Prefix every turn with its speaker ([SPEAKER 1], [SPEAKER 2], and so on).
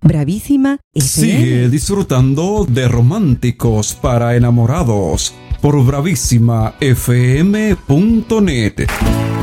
[SPEAKER 1] Bravísima FM.
[SPEAKER 2] Sigue disfrutando de Románticos para Enamorados por bravísimafm.net.